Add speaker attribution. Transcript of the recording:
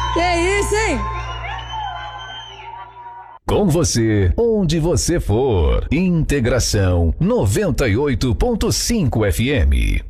Speaker 1: Que isso, hein?
Speaker 2: Com você, onde você for. Integração 98.5 FM.